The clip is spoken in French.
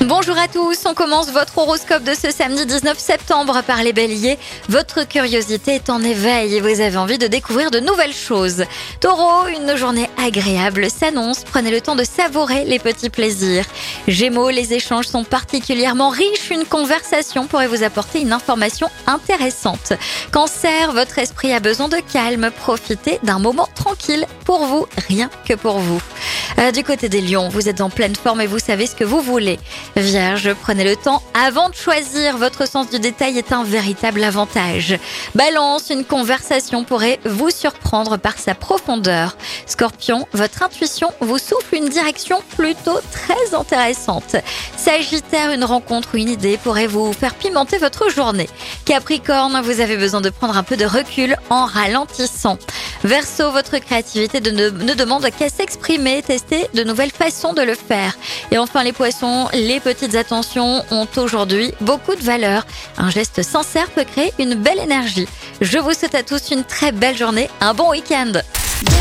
Bonjour à tous, on commence votre horoscope de ce samedi 19 septembre par les béliers. Votre curiosité est en éveil et vous avez envie de découvrir de nouvelles choses. Taureau, une journée agréable s'annonce, prenez le temps de savourer les petits plaisirs. Gémeaux, les échanges sont particulièrement riches, une conversation pourrait vous apporter une information intéressante. Cancer, votre esprit a besoin de calme, profitez d'un moment tranquille pour vous, rien que pour vous. Du côté des lions, vous êtes en pleine forme et vous savez ce que vous voulez. Vierge, prenez le temps avant de choisir. Votre sens du détail est un véritable avantage. Balance, une conversation pourrait vous surprendre par sa profondeur. Scorpion, votre intuition vous souffle une direction plutôt très intéressante. Sagittaire, une rencontre ou une idée pourrait vous faire pimenter votre journée. Capricorne, vous avez besoin de prendre un peu de recul en ralentissant. Verseau, votre créativité ne demande qu'à s'exprimer, tester de nouvelles façons de le faire. Et enfin les poissons, les petites attentions ont aujourd'hui beaucoup de valeur. Un geste sincère peut créer une belle énergie. Je vous souhaite à tous une très belle journée, un bon week-end.